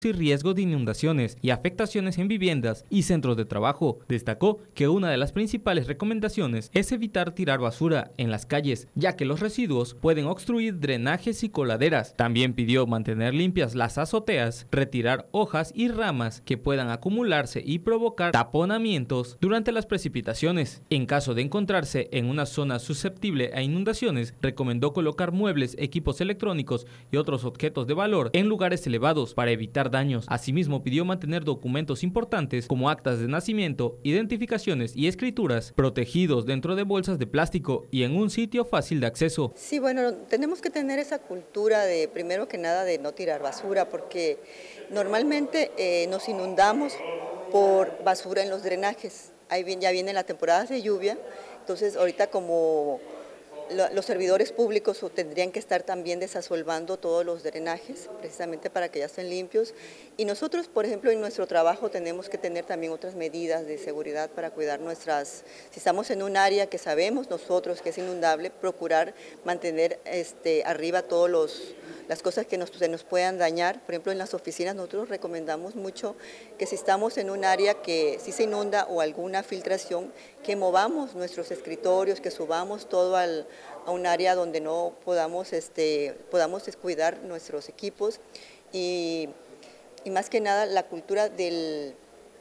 y riesgo de inundaciones y afectaciones en viviendas y centros de trabajo. Destacó que una de las principales recomendaciones es evitar tirar basura en las calles, ya que los residuos pueden obstruir drenajes y coladeras. También pidió mantener limpias las azoteas, retirar hojas y ramas que puedan acumularse y provocar taponamientos durante las precipitaciones. En caso de encontrarse en una zona susceptible a inundaciones, recomendó colocar muebles, equipos electrónicos y otros objetos de valor en lugares elevados para evitar daños. Asimismo, pidió mantener documentos importantes como actas de nacimiento, identificaciones y escrituras protegidos dentro de bolsas de plástico y en un sitio fácil de acceso. Sí, bueno, tenemos que tener esa cultura de, primero que nada, de no tirar basura, porque normalmente nos inundamos por basura en los drenajes. Ya viene la temporada de lluvia, entonces ahorita como los servidores públicos tendrían que estar también desasolvando todos los drenajes, precisamente para que ya estén limpios. Y nosotros, por ejemplo, en nuestro trabajo tenemos que tener también otras medidas de seguridad para cuidar si estamos en un área que sabemos nosotros que es inundable, procurar mantener arriba todas las cosas que se nos puedan dañar. Por ejemplo, en las oficinas nosotros recomendamos mucho que si estamos en un área que sí se inunda o alguna filtración, que movamos nuestros escritorios, que subamos todo a un área donde no podamos descuidar nuestros equipos y más que nada la cultura de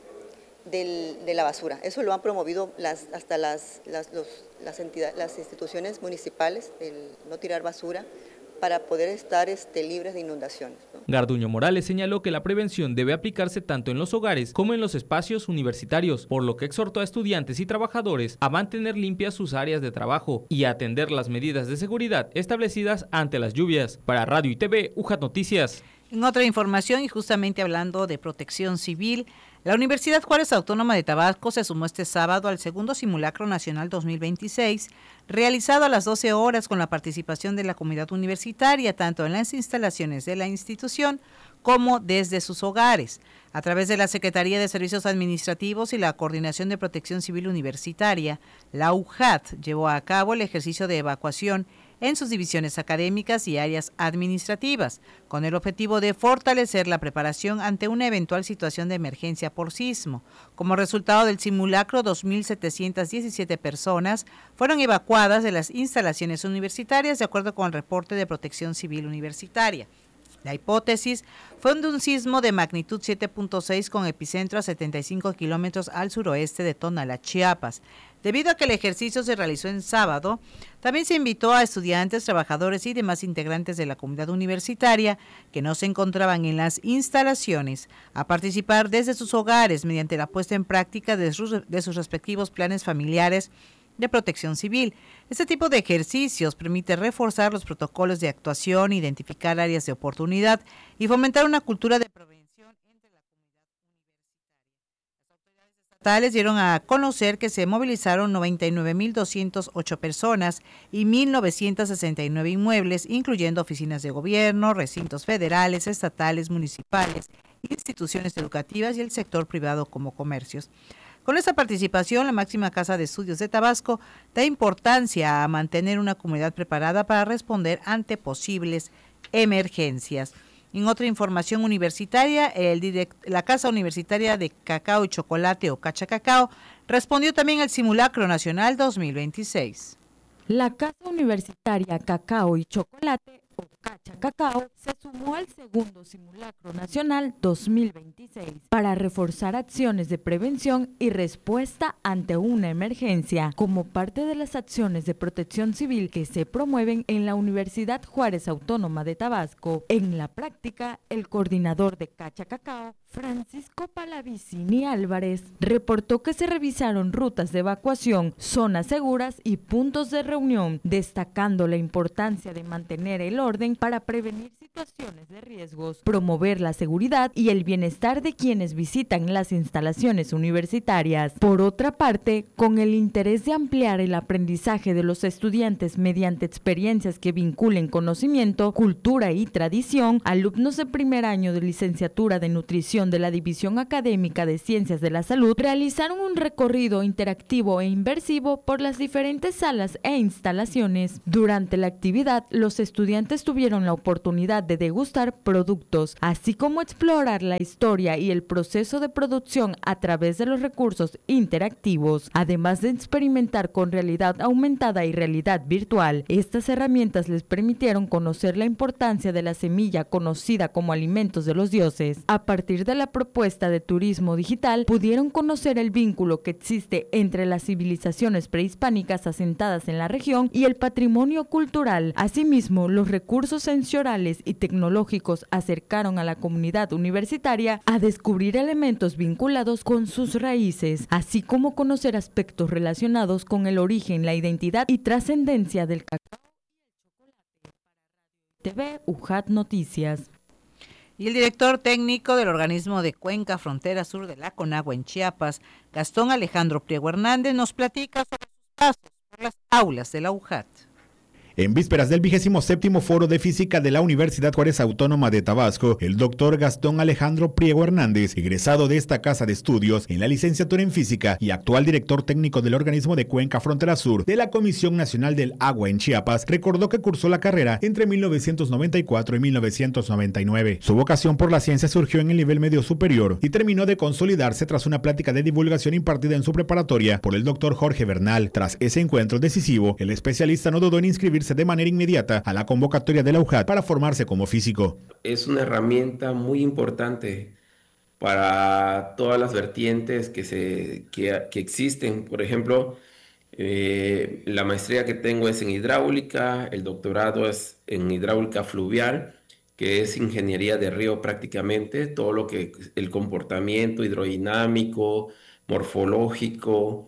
la basura. Eso lo han promovido hasta las instituciones municipales, el no tirar basura, para poder estar libres de inundaciones, ¿no? Garduño Morales señaló que la prevención debe aplicarse tanto en los hogares como en los espacios universitarios, por lo que exhortó a estudiantes y trabajadores a mantener limpias sus áreas de trabajo y a atender las medidas de seguridad establecidas ante las lluvias. Para Radio y TV, UJAT Noticias. En otra información, y justamente hablando de protección civil, la Universidad Juárez Autónoma de Tabasco se sumó este sábado al segundo Simulacro Nacional 2026, realizado a las 12 horas con la participación de la comunidad universitaria, tanto en las instalaciones de la institución como desde sus hogares. A través de la Secretaría de Servicios Administrativos y la Coordinación de Protección Civil Universitaria, la UJAT llevó a cabo el ejercicio de evacuación en sus divisiones académicas y áreas administrativas, con el objetivo de fortalecer la preparación ante una eventual situación de emergencia por sismo. Como resultado del simulacro, 2.717 personas fueron evacuadas de las instalaciones universitarias, de acuerdo con el reporte de Protección Civil Universitaria. La hipótesis fue de un sismo de magnitud 7.6 con epicentro a 75 kilómetros al suroeste de Tonalá, Chiapas. Debido a que el ejercicio se realizó en sábado, también se invitó a estudiantes, trabajadores y demás integrantes de la comunidad universitaria que no se encontraban en las instalaciones a participar desde sus hogares mediante la puesta en práctica de sus respectivos planes familiares de protección civil. Este tipo de ejercicios permite reforzar los protocolos de actuación, identificar áreas de oportunidad y fomentar una cultura de prevención entre la comunidad universitaria. Las autoridades estatales dieron a conocer que se movilizaron 99.208 personas y 1.969 inmuebles, incluyendo oficinas de gobierno, recintos federales, estatales, municipales, instituciones educativas y el sector privado como comercios. Con esta participación, la máxima casa de estudios de Tabasco da importancia a mantener una comunidad preparada para responder ante posibles emergencias. En otra información universitaria, la Casa Universitaria de Cacao y Chocolate o Cacha Cacao respondió también al Simulacro Nacional 2026. La Casa Universitaria Cacao y Chocolate o Cacha Cacao se sumó al segundo Simulacro Nacional 2026 para reforzar acciones de prevención y respuesta ante una emergencia, como parte de las acciones de protección civil que se promueven en la Universidad Juárez Autónoma de Tabasco. En la práctica, el coordinador de Cacha Cacao, Francisco Palavicini Álvarez, reportó que se revisaron rutas de evacuación, zonas seguras y puntos de reunión, destacando la importancia de mantener el orden para prevenir situaciones de riesgos, promover la seguridad y el bienestar bienestar de quienes visitan las instalaciones universitarias. Por otra parte, con el interés de ampliar el aprendizaje de los estudiantes mediante experiencias que vinculen conocimiento, cultura y tradición, alumnos de primer año de licenciatura de nutrición de la División Académica de Ciencias de la Salud realizaron un recorrido interactivo e inmersivo por las diferentes salas e instalaciones. Durante la actividad, los estudiantes tuvieron la oportunidad de degustar productos, así como explorar la historia y el proceso de producción a través de los recursos interactivos, además de experimentar con realidad aumentada y realidad virtual. Estas herramientas les permitieron conocer la importancia de la semilla conocida como alimentos de los dioses. A partir de la propuesta de turismo digital, pudieron conocer el vínculo que existe entre las civilizaciones prehispánicas asentadas en la región y el patrimonio cultural. Asimismo, los recursos sensoriales y tecnológicos acercaron a la comunidad universitaria a descubrir elementos vinculados con sus raíces, así como conocer aspectos relacionados con el origen, la identidad y trascendencia del cacao y el chocolate. TV UJAT Noticias. Y el director técnico del organismo de Cuenca Frontera Sur de la CONAGUA en Chiapas, Gastón Alejandro Priego Hernández, nos platica sobre sus pasos por las aulas de la UJAT. En vísperas del 27º Foro de Física de la Universidad Juárez Autónoma de Tabasco, el doctor Gastón Alejandro Priego Hernández, egresado de esta casa de estudios en la licenciatura en Física y actual director técnico del organismo de Cuenca Frontera Sur de la Comisión Nacional del Agua en Chiapas, recordó que cursó la carrera entre 1994 y 1999. Su vocación por la ciencia surgió en el nivel medio superior y terminó de consolidarse tras una plática de divulgación impartida en su preparatoria por el doctor Jorge Bernal. Tras ese encuentro decisivo, el especialista no dudó en inscribirse de manera inmediata a la convocatoria de la UJAT para formarse como físico. Es una herramienta muy importante para todas las vertientes que existen. Por ejemplo, la maestría que tengo es en hidráulica, el doctorado es en hidráulica fluvial, que es ingeniería de río prácticamente, todo lo que el comportamiento hidrodinámico, morfológico,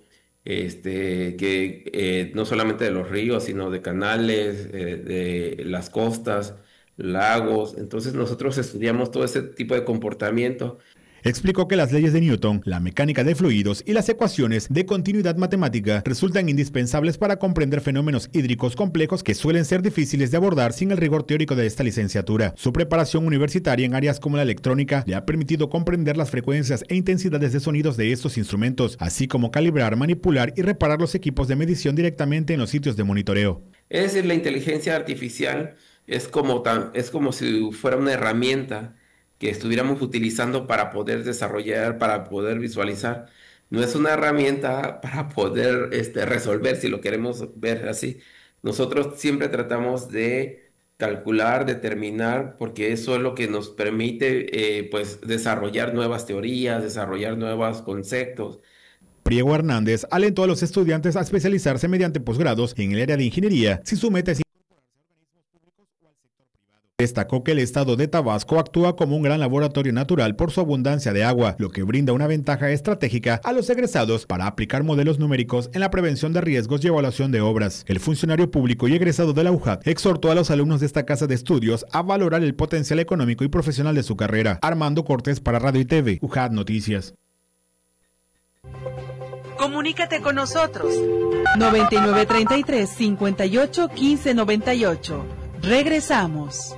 no solamente de los ríos, sino de canales, de las costas, lagos. Entonces nosotros estudiamos todo ese tipo de comportamiento. Explicó que las leyes de Newton, la mecánica de fluidos y las ecuaciones de continuidad matemática resultan indispensables para comprender fenómenos hídricos complejos que suelen ser difíciles de abordar sin el rigor teórico de esta licenciatura. Su preparación universitaria en áreas como la electrónica le ha permitido comprender las frecuencias e intensidades de sonidos de estos instrumentos, así como calibrar, manipular y reparar los equipos de medición directamente en los sitios de monitoreo. Es decir, la inteligencia artificial es como si fuera una herramienta que estuviéramos utilizando para poder desarrollar, para poder visualizar. No es una herramienta para poder resolver, si lo queremos ver así. Nosotros siempre tratamos de calcular, determinar, porque eso es lo que nos permite desarrollar nuevas teorías, desarrollar nuevos conceptos. Priego Hernández alentó a los estudiantes a especializarse mediante posgrados en el área de ingeniería, si su meta es Destacó que el estado de Tabasco actúa como un gran laboratorio natural por su abundancia de agua, lo que brinda una ventaja estratégica a los egresados para aplicar modelos numéricos en la prevención de riesgos y evaluación de obras. El funcionario público y egresado de la UJAT exhortó a los alumnos de esta casa de estudios a valorar el potencial económico y profesional de su carrera. Armando Cortés para Radio y TV, UJAT Noticias. Comunícate con nosotros. 9933-581598. Regresamos.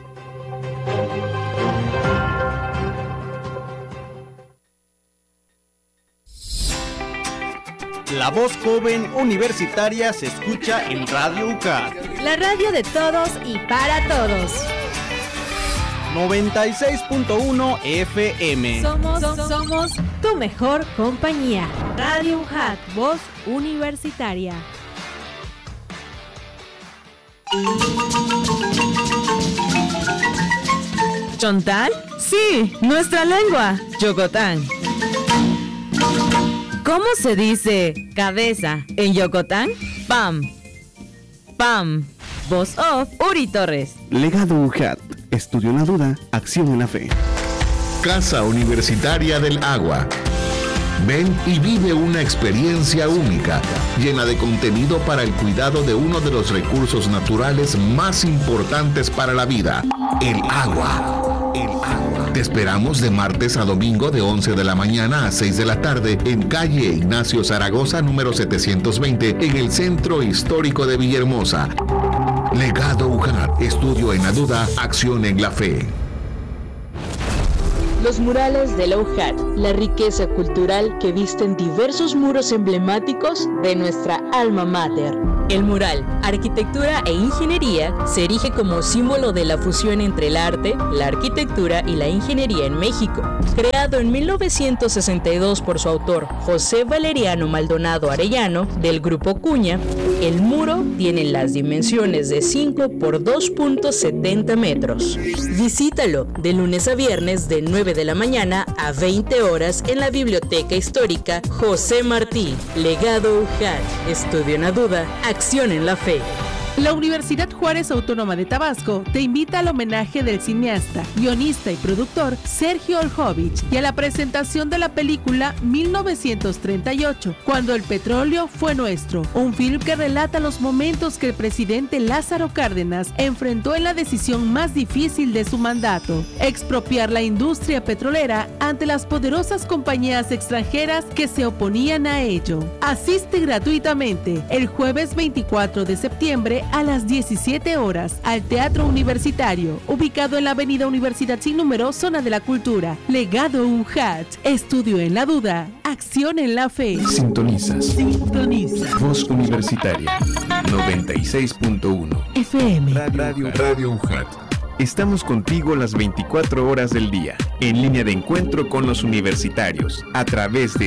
La voz joven universitaria se escucha en Radio UJAT. La radio de todos y para todos. 96.1 FM. Somos tu mejor compañía. Radio UJAT, voz universitaria. ¿Chontal? Sí, nuestra lengua, Yocotán. ¿Cómo se dice cabeza en Yocotán? Pam. Pam. Voz off, Uri Torres. Legado UJAT. Estudio en la duda, acción en la fe. Casa Universitaria del Agua. Ven y vive una experiencia única, llena de contenido para el cuidado de uno de los recursos naturales más importantes para la vida, el agua. El agua. Te esperamos de martes a domingo de 11 de la mañana a 6 de la tarde en calle Ignacio Zaragoza número 720 en el Centro Histórico de Villahermosa. Legado UJAT, estudio en la duda, acción en la fe. Los murales de la UJAT, la riqueza cultural que visten diversos muros emblemáticos de nuestra alma mater. El mural, arquitectura e ingeniería, se erige como símbolo de la fusión entre el arte, la arquitectura y la ingeniería en México. Creado en 1962 por su autor José Valeriano Maldonado Arellano, del Grupo Cuña, el muro tiene las dimensiones de 5 por 2.70 metros. Visítalo de lunes a viernes de 9 de la mañana a 20 horas en la Biblioteca Histórica José Martí. Legado UJAT, estudio en la duda, acción en la fe. La Universidad Juárez Autónoma de Tabasco te invita al homenaje del cineasta, guionista y productor Sergio Oljovich y a la presentación de la película 1938, Cuando el petróleo fue nuestro, un film que relata los momentos que el presidente Lázaro Cárdenas enfrentó en la decisión más difícil de su mandato: expropiar la industria petrolera ante las poderosas compañías extranjeras que se oponían a ello. Asiste gratuitamente el jueves 24 de septiembre a las 17 horas al Teatro Universitario, ubicado en la Avenida Universidad sin número, Zona de la Cultura. Legado UJAT, estudio en la duda, acción en la fe. Sintonizas. Voz Universitaria 96.1 FM. Radio UJAT. Estamos contigo las 24 horas del día, en línea de encuentro con los universitarios, a través de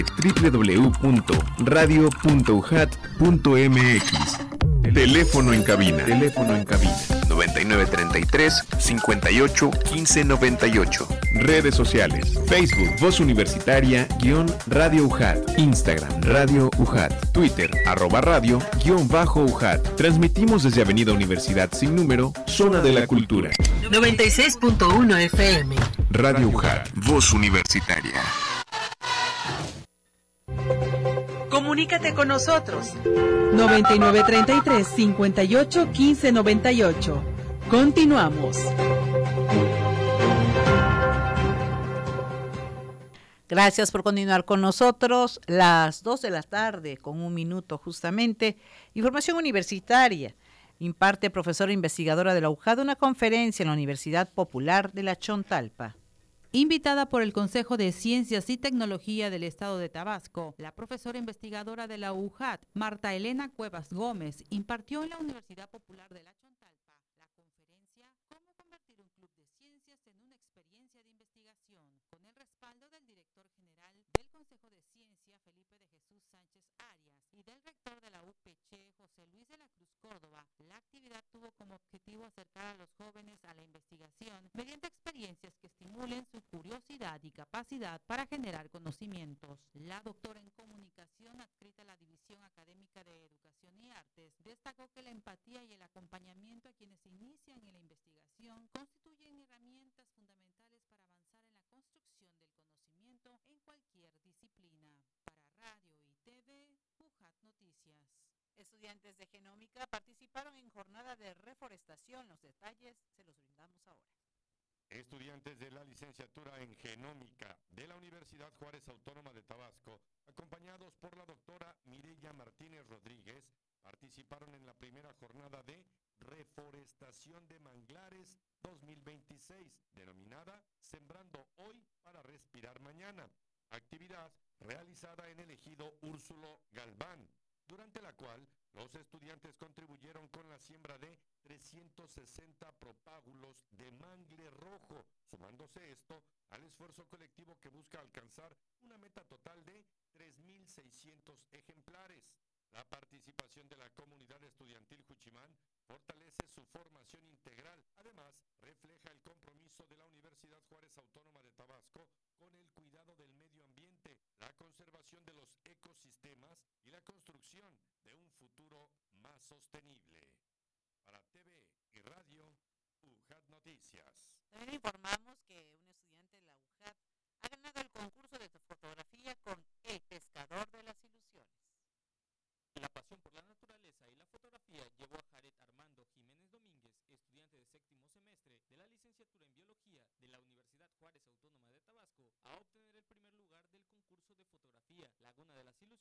www.radio.ujat.mx. Teléfono en cabina 9933 58 15 98. Redes sociales: Facebook Voz Universitaria _Radio UJAT, Instagram Radio UJAT, Twitter @radio _UJAT. Transmitimos desde Avenida Universidad sin número, Zona de la Cultura. 96.1 FM. Radio UJAT, Voz Universitaria. Comunícate con nosotros. 9933 58 15 98. Continuamos. Gracias por continuar con nosotros. Las 2 de la tarde, con 1 minuto justamente. Información universitaria. Imparte profesora investigadora de la UJAT una conferencia en la Universidad Popular de la Chontalpa. Invitada por el Consejo de Ciencias y Tecnología del Estado de Tabasco, la profesora investigadora de la UJAT, Marta Elena Cuevas Gómez, impartió en la Universidad Popular de la Chontalpa la conferencia "Cómo convertir un club de ciencias en una experiencia de investigación", con el respaldo del director general del Consejo de Ciencia, Felipe de Jesús Sánchez Arias, y del rector de la UPC, José Luis de la Cruz Córdoba. La actividad tuvo como objetivo acercar a los jóvenes a la investigación mediante experiencias que estimulen su curiosidad y capacidad para generar conocimientos. La doctora en comunicación, adscrita a la División Académica de Educación y Artes, destacó que la empatía y el acompañamiento a quienes se inician en la investigación constituyen herramientas fundamentales para avanzar en la construcción del conocimiento en cualquier disciplina. Para Radio y TV, UJAT Noticias. Estudiantes de genómica participaron en jornada de reforestación. Los detalles se los brindamos ahora. Estudiantes de la licenciatura en genómica de la Universidad Juárez Autónoma de Tabasco, acompañados por la doctora Mireya Martínez Rodríguez, participaron en la primera jornada de reforestación de manglares 2026, denominada Sembrando Hoy para Respirar Mañana, actividad realizada en el ejido Úrsulo Galván, durante la cual los estudiantes contribuyeron con la siembra de 360 propágulos de mangle rojo, sumándose esto al esfuerzo colectivo que busca alcanzar una meta total de 3.600 ejemplares. La participación de la comunidad estudiantil Juchimán fortalece su formación integral. Además, refleja el compromiso de la Universidad Juárez Autónoma de Tabasco con el cuidado del medio ambiente, la conservación de los ecosistemas y la construcción de un futuro más sostenible. Para TV y Radio, UJAT Noticias. También informamos que un estudiante de la UJAT ha ganado el concurso de fotografía con El Pescador de las Ilusiones. La pasión por la naturaleza y la fotografía llevó a Jared Armando Jiménez Domínguez, estudiante de 7º semestre de la licenciatura en Biología de la Universidad Juárez Autónoma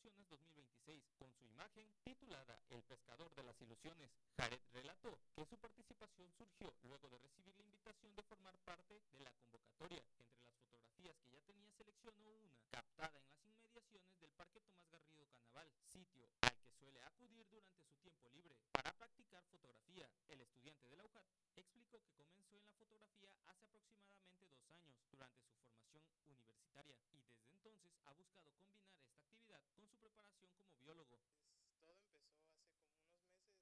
Comunicaciones 2026 con su imagen titulada El pescador de las ilusiones. Jared relató que su participación surgió luego de recibir la invitación de formar parte de la convocatoria. Entre las fotografías que ya tenía, seleccionó una captada en las inmediaciones del Parque Tomás Garrido Canaval, sitio al que suele acudir durante su tiempo libre para practicar fotografía. El estudiante de la UJAT explicó que comenzó en la fotografía hace aproximadamente 2 años durante su formación universitaria y desde entonces ha buscado combinar esta actividad con su preparación como biólogo. Todo empezó hace como unos meses.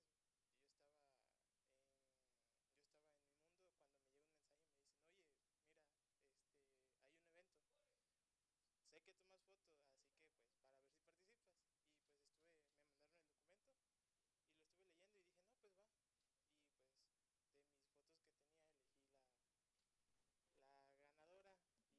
Yo estaba en mi mundo cuando me llega un mensaje y me dicen, oye, mira, hay un evento. Sé que tomas fotos, así que pues para ver si participas. Y pues me mandaron el documento y lo estuve leyendo y dije, no, pues va. Y pues de mis fotos que tenía elegí la ganadora y pues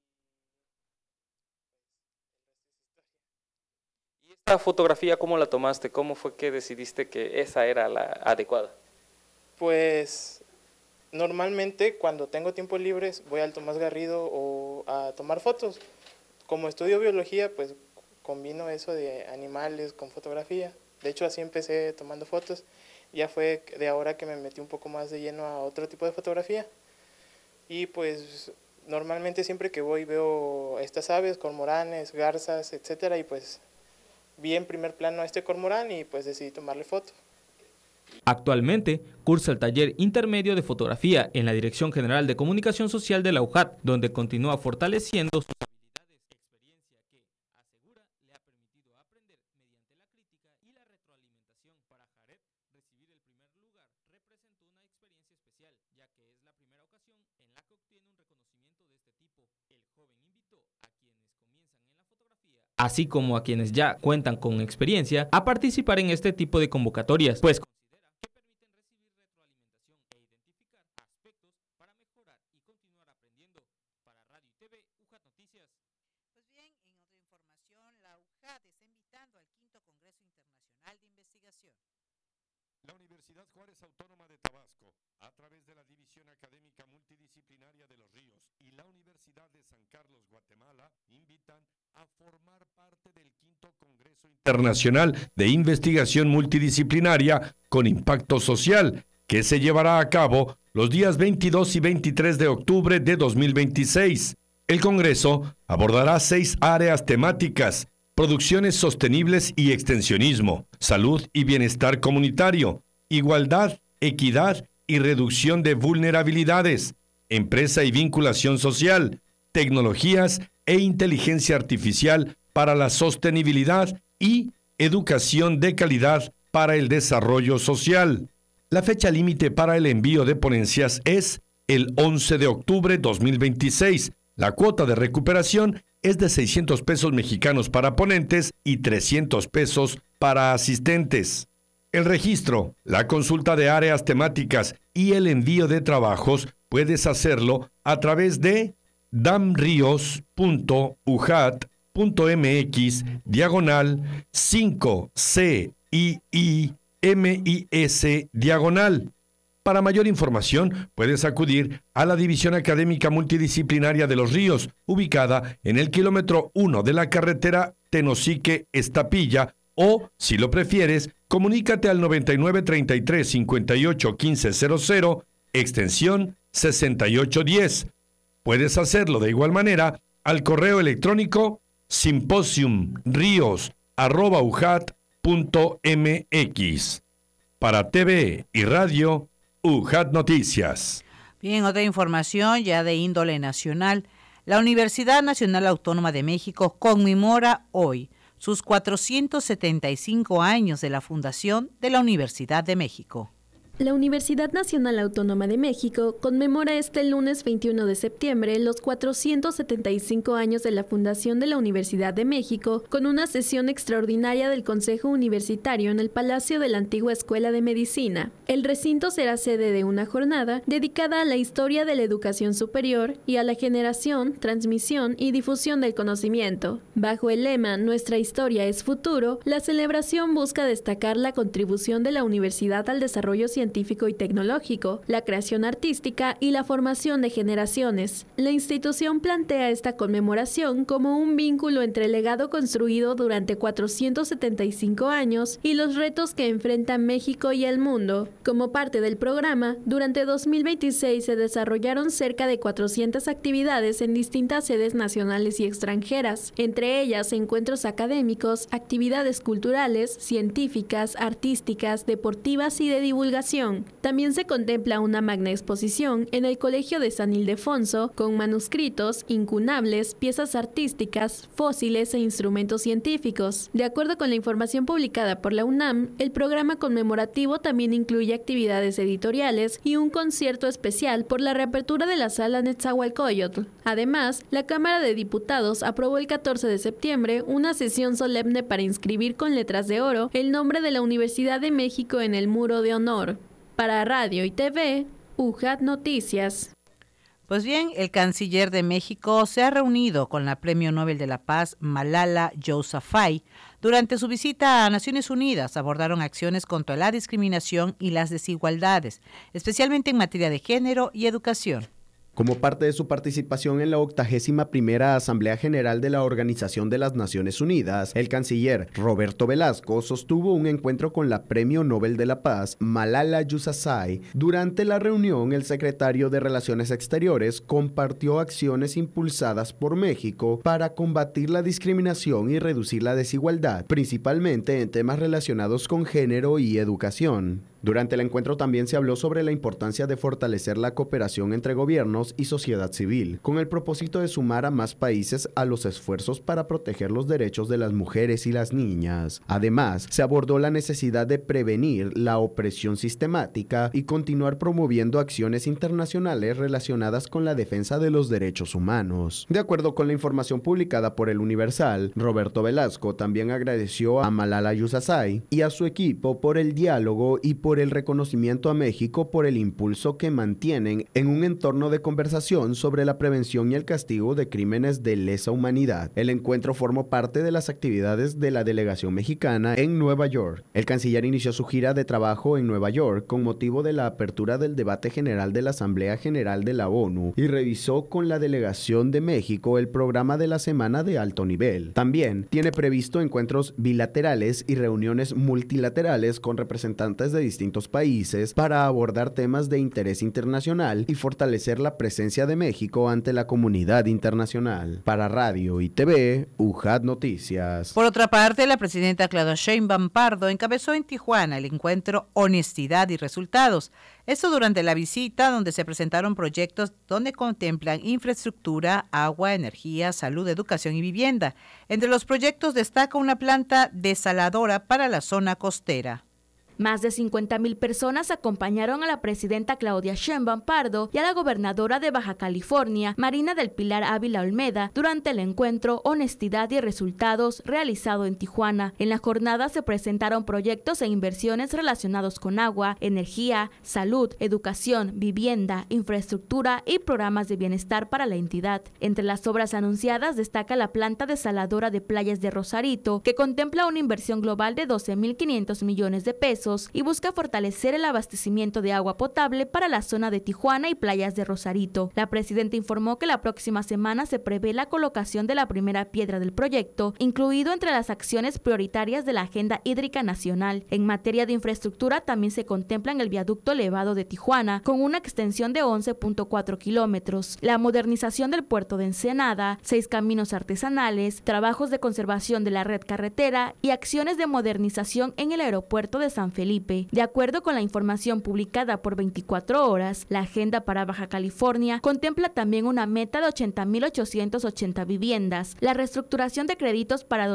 el resto es historia. ¿Y esta fotografía cómo la tomaste? ¿Cómo fue que decidiste que esa era la adecuada? Pues normalmente cuando tengo tiempo libre voy al Tomás Garrido o a tomar fotos. Como estudio biología, pues combino eso de animales con fotografía. De hecho, así empecé tomando fotos. Ya fue de ahora que me metí un poco más de lleno a otro tipo de fotografía. Y pues normalmente siempre que voy veo estas aves, cormoranes, garzas, etcétera, y pues vi en primer plano a este cormorán y pues decidí tomarle foto. Actualmente cursa el taller intermedio de fotografía en la Dirección General de Comunicación Social de la UJAT, donde continúa fortaleciendo sus habilidades, experiencia que, asegura, le ha permitido aprender mediante la crítica y la retroalimentación. Para Jared, recibir el primer lugar representó una experiencia especial, ya que es la primera ocasión en la que obtiene un reconocimiento de este tipo. El joven invitó a quienes comienzan en la fotografía, así como a quienes ya cuentan con experiencia, a participar en este tipo de convocatorias, pues La Universidad Juárez Autónoma de Tabasco, a través de la División Académica Multidisciplinaria de Los Ríos y la Universidad de San Carlos, Guatemala, invitan a formar parte del 5º Congreso Internacional de Investigación Multidisciplinaria con Impacto Social, que se llevará a cabo los días 22 y 23 de octubre de 2026. El Congreso abordará 6 áreas temáticas: producciones sostenibles y extensionismo, salud y bienestar comunitario, igualdad, equidad y reducción de vulnerabilidades, empresa y vinculación social, tecnologías e inteligencia artificial para la sostenibilidad y educación de calidad para el desarrollo social. La fecha límite para el envío de ponencias es el 11 de octubre 2026. La cuota de recuperación es de 600 pesos mexicanos para ponentes y 300 pesos para asistentes. El registro, la consulta de áreas temáticas y el envío de trabajos puedes hacerlo a través de damrios.ujat.mx/5CIIMIS/. Para mayor información, puedes acudir a la División Académica Multidisciplinaria de Los Ríos, ubicada en el kilómetro 1 de la carretera Tenosique-Estapilla, o, si lo prefieres, comunícate al 9933 58 1500, extensión 6810. Puedes hacerlo de igual manera al correo electrónico symposiumrios@ujat.mx. Para TV y radio, UJAT Noticias. Bien, otra información ya de índole nacional. La Universidad Nacional Autónoma de México conmemora hoy sus 475 años de la fundación de la Universidad de México. La Universidad Nacional Autónoma de México conmemora este lunes 21 de septiembre los 475 años de la fundación de la Universidad de México con una sesión extraordinaria del Consejo Universitario en el Palacio de la antigua Escuela de Medicina. El recinto será sede de una jornada dedicada a la historia de la educación superior y a la generación, transmisión y difusión del conocimiento. Bajo el lema Nuestra historia es futuro, la celebración busca destacar la contribución de la universidad al desarrollo científico científico y tecnológico, la creación artística y la formación de generaciones. La institución plantea esta conmemoración como un vínculo entre el legado construido durante 475 años y los retos que enfrentan México y el mundo. Como parte del programa, durante 2026 se desarrollaron cerca de 400 actividades en distintas sedes nacionales y extranjeras, entre ellas encuentros académicos, actividades culturales, científicas, artísticas, deportivas y de divulgación. También se contempla una magna exposición en el Colegio de San Ildefonso con manuscritos, incunables, piezas artísticas, fósiles e instrumentos científicos. De acuerdo con la información publicada por la UNAM, el programa conmemorativo también incluye actividades editoriales y un concierto especial por la reapertura de la Sala Netzahualcóyotl. Además, la Cámara de Diputados aprobó el 14 de septiembre una sesión solemne para inscribir con letras de oro el nombre de la Universidad de México en el Muro de Honor. Para Radio y TV, UJAT Noticias. Pues bien, el canciller de México se ha reunido con la Premio Nobel de la Paz Malala Yousafzai. Durante su visita a Naciones Unidas abordaron acciones contra la discriminación y las desigualdades, especialmente en materia de género y educación. Como parte de su participación en la 81ª Asamblea General de la Organización de las Naciones Unidas, el canciller Roberto Velasco sostuvo un encuentro con la Premio Nobel de la Paz, Malala Yousafzai. Durante la reunión, el secretario de Relaciones Exteriores compartió acciones impulsadas por México para combatir la discriminación y reducir la desigualdad, principalmente en temas relacionados con género y educación. Durante el encuentro también se habló sobre la importancia de fortalecer la cooperación entre gobiernos y sociedad civil, con el propósito de sumar a más países a los esfuerzos para proteger los derechos de las mujeres y las niñas. Además, se abordó la necesidad de prevenir la opresión sistemática y continuar promoviendo acciones internacionales relacionadas con la defensa de los derechos humanos. De acuerdo con la información publicada por El Universal, Roberto Velasco también agradeció a Malala Yousafzai y a su equipo por el diálogo y por el reconocimiento a México por el impulso que mantienen en un entorno de conversación sobre la prevención y el castigo de crímenes de lesa humanidad. El encuentro formó parte de las actividades de la delegación mexicana en Nueva York. El canciller inició su gira de trabajo en Nueva York con motivo de la apertura del debate general de la Asamblea General de la ONU y revisó con la delegación de México el programa de la Semana de Alto Nivel. También tiene previsto encuentros bilaterales y reuniones multilaterales con representantes de distintos países para abordar temas de interés internacional y fortalecer la presencia de México ante la comunidad internacional. Para Radio y TV, UJAT Noticias. Por otra parte, la presidenta Claudia Sheinbaum Pardo encabezó en Tijuana el encuentro Honestidad y Resultados. Esto durante la visita, donde se presentaron proyectos donde contemplan infraestructura, agua, energía, salud, educación y vivienda. Entre los proyectos destaca una planta desaladora para la zona costera. Más de 50,000 personas acompañaron a la presidenta Claudia Sheinbaum Pardo y a la gobernadora de Baja California, Marina del Pilar Ávila Olmeda, durante el encuentro Honestidad y Resultados realizado en Tijuana. En la jornada se presentaron proyectos e inversiones relacionados con agua, energía, salud, educación, vivienda, infraestructura y programas de bienestar para la entidad. Entre las obras anunciadas destaca la planta desaladora de Playas de Rosarito, que contempla una inversión global de 12,500 millones de pesos y busca fortalecer el abastecimiento de agua potable para la zona de Tijuana y Playas de Rosarito. La presidenta informó que la próxima semana se prevé la colocación de la primera piedra del proyecto, incluido entre las acciones prioritarias de la Agenda Hídrica Nacional. En materia de infraestructura también se contemplan el viaducto elevado de Tijuana, con una extensión de 11.4 kilómetros, la modernización del puerto de Ensenada, 6 caminos artesanales, trabajos de conservación de la red carretera y acciones de modernización en el aeropuerto de San Felipe. De acuerdo con la información publicada por 24 horas, la agenda para Baja California contempla también una meta de 80,880 viviendas, la reestructuración de créditos para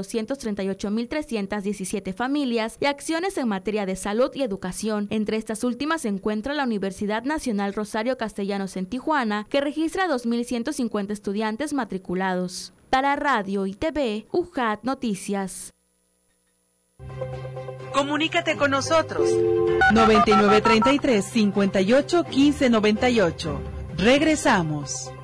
238,317 familias y acciones en materia de salud y educación. Entre estas últimas se encuentra la Universidad Nacional Rosario Castellanos en Tijuana, que registra 2,150 estudiantes matriculados. Para Radio y TV, UJAT Noticias. Comunícate con nosotros. 9933 58 15 98. Regresamos.